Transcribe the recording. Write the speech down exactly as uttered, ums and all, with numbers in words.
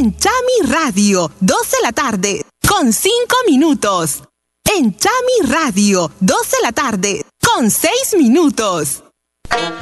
En Chami Radio, dos de la tarde, con cinco minutos. En Chami Radio, dos de la tarde, con seis minutos.